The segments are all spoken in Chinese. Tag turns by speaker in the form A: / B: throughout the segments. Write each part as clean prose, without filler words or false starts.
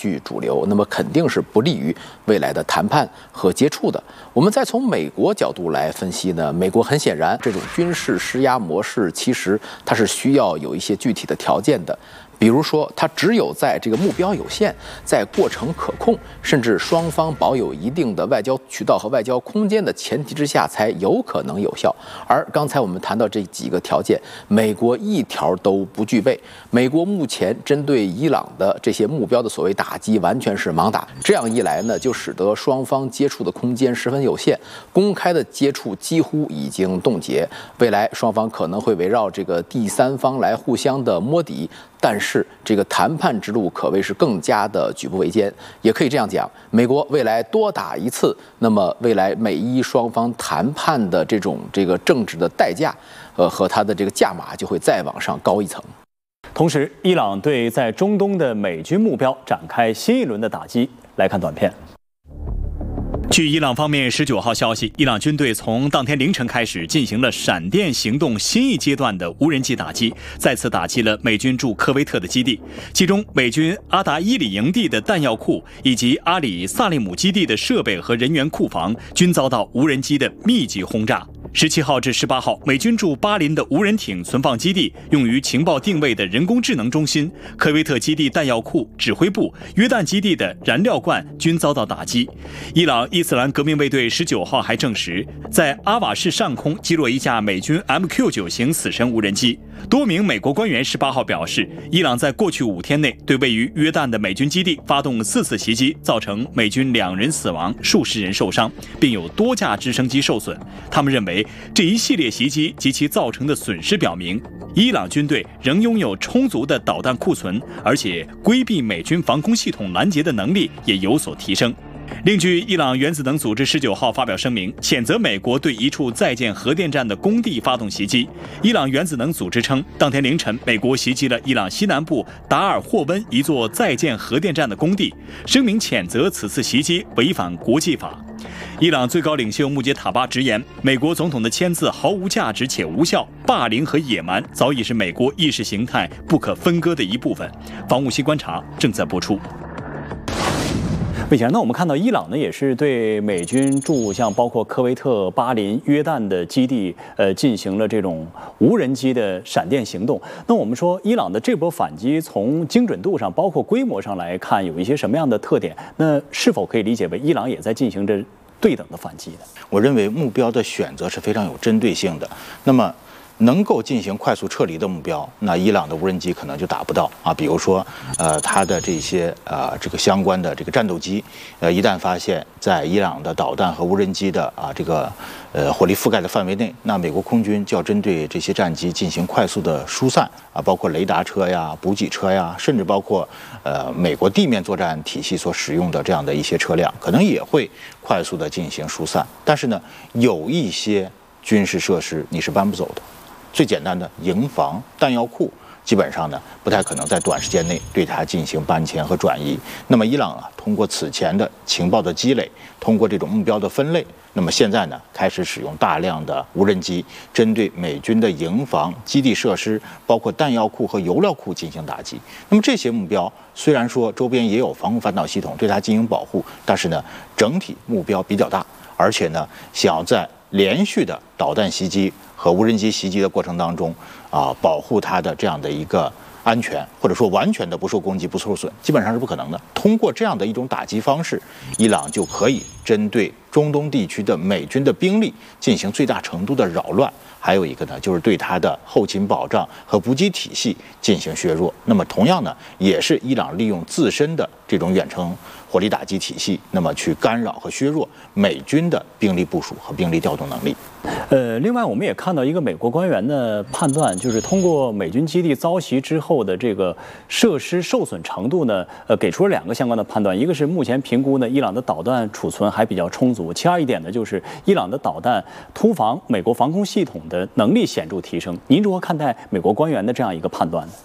A: 居主流，那么肯定是不利于未来的谈判和接触的。我们再从美国角度来分析呢，美国很显然这种军事施压模式，其实它是需要有一些具体的条件的。比如说，它只有在这个目标有限、在过程可控，甚至双方保有一定的外交渠道和外交空间的前提之下，才有可能有效。而刚才我们谈到这几个条件，美国一条都不具备。美国目前针对伊朗的这些目标的所谓打击，完全是盲打。这样一来呢，就使得双方接触的空间十分有限，公开的接触几乎已经冻结。未来双方可能会围绕这个第三方来互相的摸底。但是这个谈判之路可谓是更加的举步维艰，也可以这样讲，美国未来多打一次，那么未来美伊双方谈判的这个政治的代价，和它的这个价码就会再往上高一层。
B: 同时，伊朗对在中东的美军目标展开新一轮的打击。来看短片。
C: 据伊朗方面19号消息，伊朗军队从当天凌晨开始进行了闪电行动新一阶段的无人机打击，再次打击了美军驻科威特的基地，其中美军阿达伊里营地的弹药库以及阿里萨利姆基地的设备和人员库房均遭到无人机的密集轰炸。17号至18号，美军驻巴林的无人艇存放基地、用于情报定位的人工智能中心、科威特基地弹药库、指挥部、约旦基地的燃料罐均遭到打击。伊朗伊斯兰革命卫队19号还证实，在阿瓦市上空击落一架美军 MQ-9 型死神无人机。多名美国官员18号表示，伊朗在过去5天内对位于约旦的美军基地发动4次袭击，造成美军2人死亡、数十人受伤，并有多架直升机受损。他们认为，这一系列袭击及其造成的损失表明，伊朗军队仍拥有充足的导弹库存，而且规避美军防空系统拦截的能力也有所提升。另据伊朗原子能组织19号发表声明，谴责美国对一处在建核电站的工地发动袭击。伊朗原子能组织称，当天凌晨，美国袭击了伊朗西南部达尔霍温一座在建核电站的工地，声明谴责此次袭击违反国际法。伊朗最高领袖穆杰塔巴直言，美国总统的签字毫无价值且无效，霸凌和野蛮早已是美国意识形态不可分割的一部分。防务新观察正在播出。
B: 魏先生，那我们看到伊朗呢，也是对美军驻像包括科威特、巴林、约旦的基地，进行了这种无人机的闪电行动。那我们说，伊朗的这波反击从精准度上，包括规模上来看，有一些什么样的特点？那是否可以理解为伊朗也在进行着对等的反击呢？
D: 我认为目标的选择是非常有针对性的。那么，能够进行快速撤离的目标，那伊朗的无人机可能就达不到啊。比如说，它的这些这个相关的这个战斗机，一旦发现在伊朗的导弹和无人机的这个火力覆盖的范围内，那美国空军就要针对这些战机进行快速的疏散啊，包括雷达车呀、补给车呀，甚至包括美国地面作战体系所使用的这样的一些车辆，可能也会快速的进行疏散。但是呢，有一些军事设施你是搬不走的。最简单的营房、弹药库，基本上呢不太可能在短时间内对它进行搬迁和转移。那么伊朗通过此前的情报的积累，通过这种目标的分类，那么现在呢开始使用大量的无人机，针对美军的营房、基地设施，包括弹药库和油料库进行打击。那么这些目标虽然说周边也有防空反导系统对它进行保护，但是呢整体目标比较大，而且呢想要在连续的导弹袭击和无人机袭击的过程当中保护它的这样的一个安全，或者说完全的不受攻击、不受损，基本上是不可能的。通过这样的一种打击方式，伊朗就可以针对中东地区的美军的兵力进行最大程度的扰乱。还有一个呢，就是对它的后勤保障和补给体系进行削弱。那么同样呢，也是伊朗利用自身的这种远程火力打击体系，那么去干扰和削弱美军的兵力部署和兵力调动能力。
B: 另外我们也看到一个美国官员的判断，就是通过美军基地遭袭之后的这个设施受损程度呢，给出了2个相关的判断。一个是目前评估呢，伊朗的导弹储存还比较充足；其二一点呢，就是伊朗的导弹突防美国防空系统的能力显著提升。您如何看待美国官员的这样一个判断呢？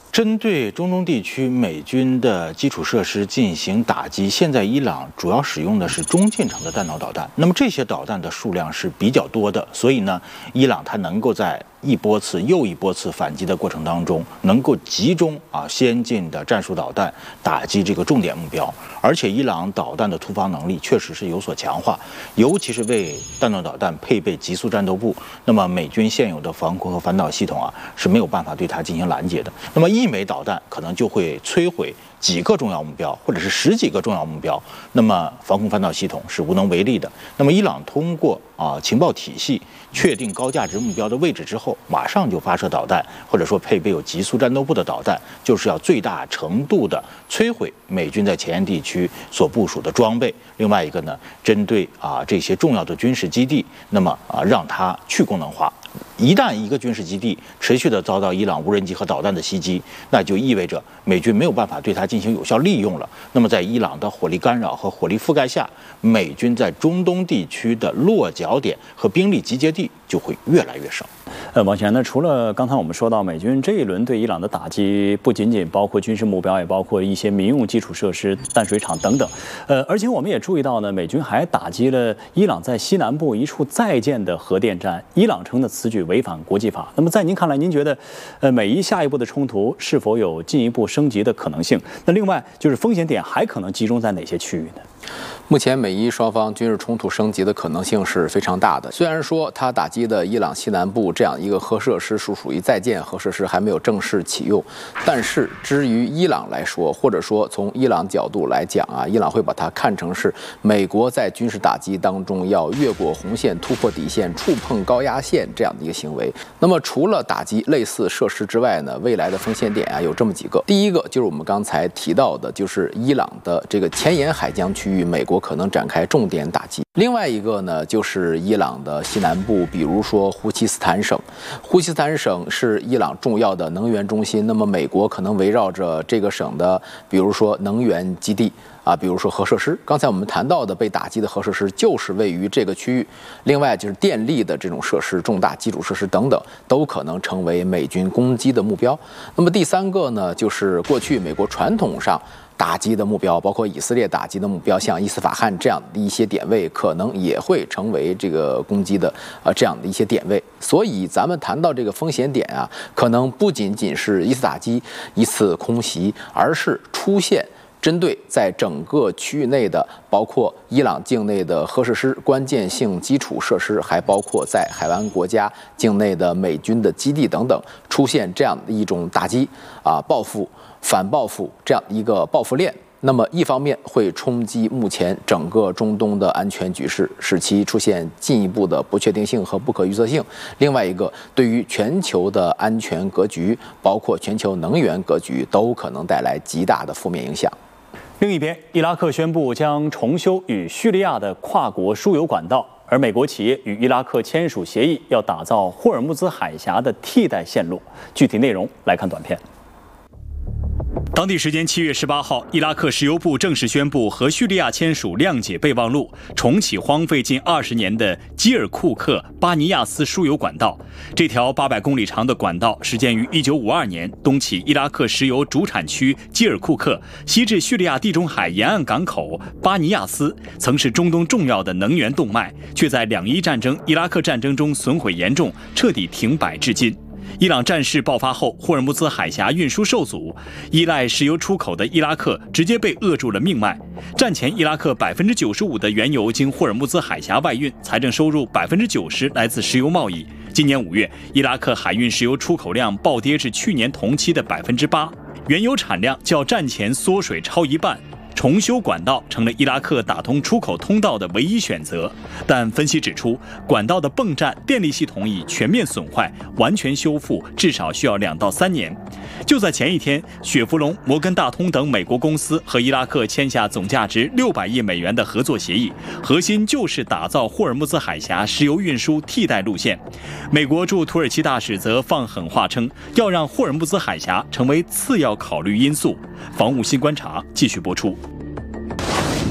D: 针对中东地区美军的基础设施进行打击，现在伊朗主要使用的是中近程的弹道导弹。那么这些导弹的数量是比较多的，所以呢，伊朗它能够在一波次又一波次反击的过程当中，能够集中先进的战术导弹打击这个重点目标。而且伊朗导弹的突防能力确实是有所强化，尤其是为弹道导弹配备极速战斗部。那么美军现有的防空和反导系统是没有办法对它进行拦截的。那么一枚导弹可能就会摧毁几个重要目标，或者是10几个重要目标，那么防空反导系统是无能为力的。那么伊朗通过情报体系确定高价值目标的位置之后，马上就发射导弹，或者说配备有极速战斗部的导弹，就是要最大程度的摧毁美军在前沿地区所部署的装备。另外一个呢，针对这些重要的军事基地，那么让它去功能化。一旦一个军事基地持续的遭到伊朗无人机和导弹的袭击，那就意味着美军没有办法对它进行有效利用了。那么在伊朗的火力干扰和火力覆盖下，美军在中东地区的落脚点和兵力集结地就会越来越少。
B: 王先生，除了刚才我们说到美军这一轮对伊朗的打击，不仅仅包括军事目标，也包括一些民用基础设施、淡水厂等等。而且我们也注意到呢，美军还打击了伊朗在西南部一处在建的核电站，伊朗称的此举违反国际法。那么在您看来，您觉得美伊下一步的冲突是否有进一步升级的可能性？那另外就是风险点还可能集中在哪些区域呢？
A: 目前美伊双方军事冲突升级的可能性是非常大的。虽然说它打击的伊朗西南部这样一个核设施属于在建核设施，还没有正式启用，但是至于伊朗来说，或者说从伊朗角度来讲伊朗会把它看成是美国在军事打击当中要越过红线、突破底线、触碰高压线这样的一个行为。那么除了打击类似设施之外呢，未来的风险点有这么几个。第一个就是我们刚才提到的，就是伊朗的这个前沿海疆区域，美国可能展开重点打击。另外一个呢，就是伊朗的西南部，比如说胡齐斯坦省。胡齐斯坦省是伊朗重要的能源中心，那么美国可能围绕着这个省的，比如说能源基地比如说核设施。刚才我们谈到的被打击的核设施就是位于这个区域。另外就是电力的这种设施、重大基础设施等等，都可能成为美军攻击的目标。那么第三个呢，就是过去美国传统上打击的目标，包括以色列打击的目标，像伊斯法罕这样的一些点位，可能也会成为这个攻击的这样的一些点位。所以咱们谈到这个风险点可能不仅仅是一次打击、一次空袭，而是出现针对在整个区域内的，包括伊朗境内的核设施、关键性基础设施，还包括在海湾国家境内的美军的基地等等，出现这样的一种打击报复、反报复这样一个报复链。那么一方面会冲击目前整个中东的安全局势，使其出现进一步的不确定性和不可预测性。另外一个，对于全球的安全格局，包括全球能源格局，都可能带来极大的负面影响。
B: 另一边，伊拉克宣布将重修与叙利亚的跨国输油管道，而美国企业与伊拉克签署协议，要打造霍尔木兹海峡的替代线路。具体内容来看短片。
C: 当地时间7月18号，伊拉克石油部正式宣布和叙利亚签署谅解备忘录，重启荒废近20年的基尔库克巴尼亚斯输油管道。这条800公里长的管道始建于1952年，东起伊拉克石油主产区基尔库克，西至叙利亚地中海沿岸港口巴尼亚斯，曾是中东重要的能源动脉，却在2伊战争、伊拉克战争中损毁严重，彻底停摆至今。伊朗战事爆发后，霍尔木兹海峡运输受阻，依赖石油出口的伊拉克直接被扼住了命脉。战前，伊拉克95%的原油经霍尔木兹海峡外运，财政收入90%来自石油贸易。今年5月，伊拉克海运石油出口量暴跌至去年同期的8%，原油产量较战前缩水超一半。重修管道成了伊拉克打通出口通道的唯一选择，但分析指出，管道的泵站电力系统已全面损坏，完全修复至少需要2到3年。就在前一天，雪佛龙、摩根大通等美国公司和伊拉克签下总价值600亿美元的合作协议，核心就是打造霍尔木兹海峡石油运输替代路线。美国驻土耳其大使则放狠话称，要让霍尔木兹海峡成为次要考虑因素。防务新观察继续播出。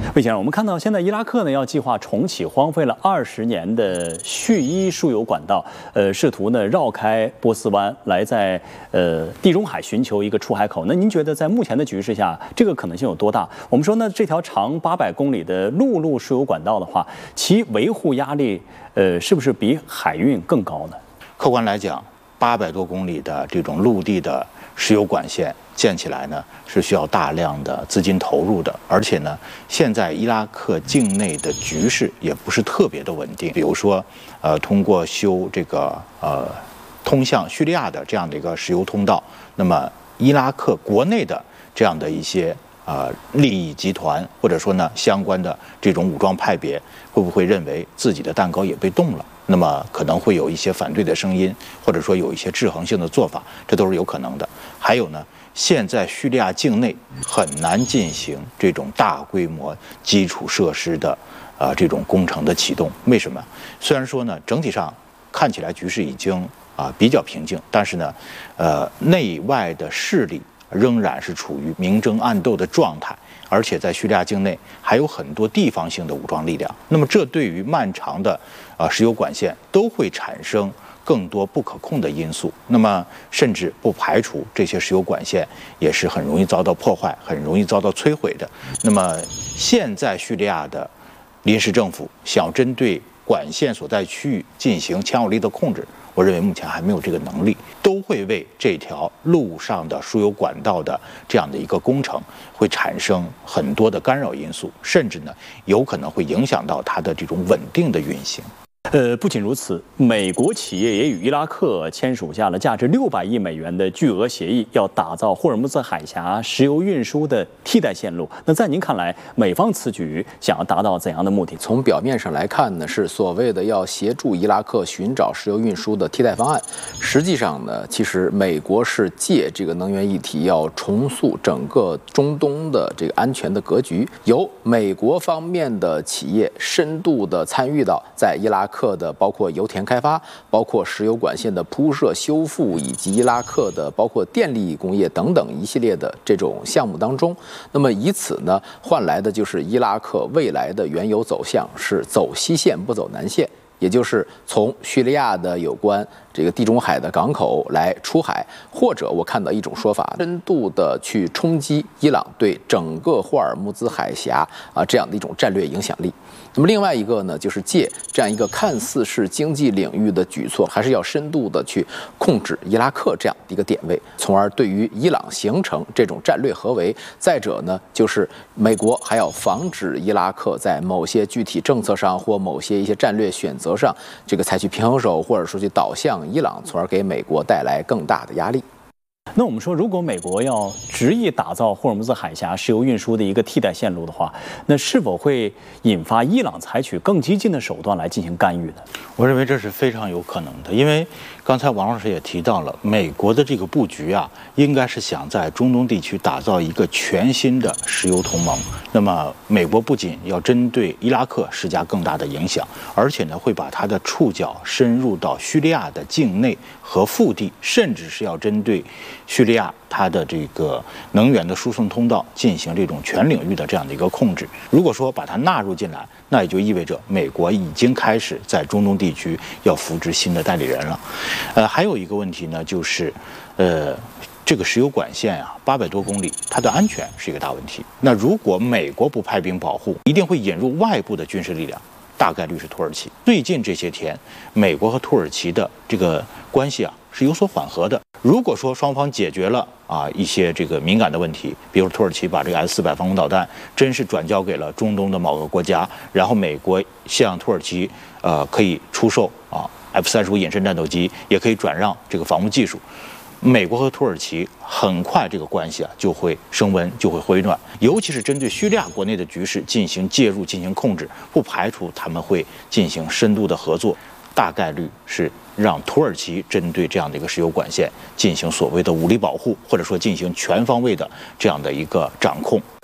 B: 魏先生，我们看到现在伊拉克呢要计划重启荒废了20年的叙伊输油管道，试图呢绕开波斯湾，来在地中海寻求一个出海口。那您觉得在目前的局势下，这个可能性有多大？我们说呢，这条长800公里的陆路输油管道的话，其维护压力是不是比海运更高呢？
D: 客观来讲，800多公里的这种陆地的石油管线建起来呢，是需要大量的资金投入的，而且呢，现在伊拉克境内的局势也不是特别的稳定。比如说，通过修这个通向叙利亚的这样的一个石油通道，那么伊拉克国内的这样的一些利益集团或者说呢相关的这种武装派别，会不会认为自己的蛋糕也被动了？那么可能会有一些反对的声音，或者说有一些制衡性的做法，这都是有可能的。还有呢，现在叙利亚境内很难进行这种大规模基础设施的这种工程的启动。为什么？虽然说呢，整体上看起来局势已经比较平静，但是呢，内外的势力仍然是处于明争暗斗的状态。而且在叙利亚境内还有很多地方性的武装力量，那么这对于漫长的石油管线都会产生更多不可控的因素，那么甚至不排除这些石油管线也是很容易遭到破坏、很容易遭到摧毁的。那么现在叙利亚的临时政府想要针对管线所在区域进行强有力的控制，我认为目前还没有这个能力，都会为这条路上的输油管道的这样的一个工程会产生很多的干扰因素，甚至呢有可能会影响到它的这种稳定的运行。
B: 不仅如此，美国企业也与伊拉克签署下了价值600亿美元的巨额协议，要打造霍尔木兹海峡石油运输的替代线路。那在您看来，美方此举想要达到怎样的目的？
A: 从表面上来看呢，是所谓的要协助伊拉克寻找石油运输的替代方案。实际上呢，其实美国是借这个能源议题要重塑整个中东的这个安全的格局，由美国方面的企业深度的参与到在伊拉克的包括油田开发、包括石油管线的铺设修复，以及伊拉克的包括电力工业等等一系列的这种项目当中，那么以此呢换来的就是伊拉克未来的原油走向是走西线不走南线，也就是从叙利亚的有关这个地中海的港口来出海，或者我看到一种说法，深度的去冲击伊朗对整个霍尔木兹海峡这样的一种战略影响力。那么另外一个呢，就是借这样一个看似是经济领域的举措，还是要深度的去控制伊拉克这样的一个点位，从而对于伊朗形成这种战略合围。再者呢，就是美国还要防止伊拉克在某些具体政策上或某些一些战略选择上，这个采取平衡手，或者说去导向伊朗，从而给美国带来更大的压力。
B: 那我们说，如果美国要执意打造霍尔木兹海峡石油运输的一个替代线路的话，那是否会引发伊朗采取更激进的手段来进行干预呢？
D: 我认为这是非常有可能的，因为刚才王老师也提到了，美国的这个布局应该是想在中东地区打造一个全新的石油同盟。那么，美国不仅要针对伊拉克施加更大的影响，而且呢，会把它的触角深入到叙利亚的境内和腹地，甚至是要针对叙利亚它的这个能源的输送通道进行这种全领域的这样的一个控制。如果说把它纳入进来，那也就意味着美国已经开始在中东地区要扶植新的代理人了。还有一个问题呢，就是这个石油管线800多公里，它的安全是一个大问题。那如果美国不派兵保护，一定会引入外部的军事力量，大概率是土耳其。最近这些天，美国和土耳其的这个关系是有所缓和的。如果说双方解决了一些这个敏感的问题，比如土耳其把这个S-400防空导弹真是转交给了中东的某个国家，然后美国向土耳其可以出售F-35隐身战斗机，也可以转让这个防务技术。美国和土耳其很快这个关系就会升温，就会回暖，尤其是针对叙利亚国内的局势进行介入、进行控制，不排除他们会进行深度的合作，大概率是让土耳其针对这样的一个石油管线进行所谓的武力保护，或者说进行全方位的这样的一个掌控。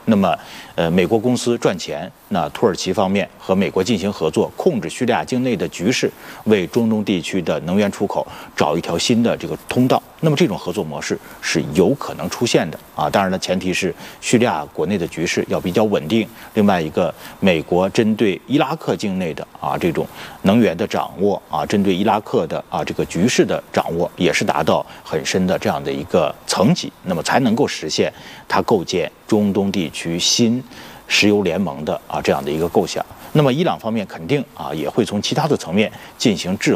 D: 那么，美国公司赚钱，那土耳其方面和美国进行合作，控制叙利亚境内的局势，为中东地区的能源出口找一条新的这个通道。那么这种合作模式是有可能出现的啊。当然了，前提是叙利亚国内的局势要比较稳定。另外一个，美国针对伊拉克境内的这种能源的掌握针对伊拉克的这个局势的掌握，也是达到很深的这样的一个层级，那么才能够实现它构建中东地区新石油联盟的这样的一个构想。那么伊朗方面肯定也会从其他的层面进行制衡。